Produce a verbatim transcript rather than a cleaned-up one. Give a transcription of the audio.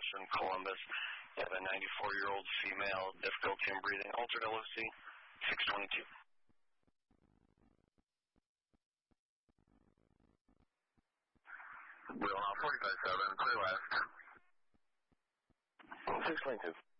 Western Columbus. You have a ninety-four-year-old female, difficulty in breathing, altered L O C, six twenty-two. Will, forty-five seven, clear west. six twenty-two.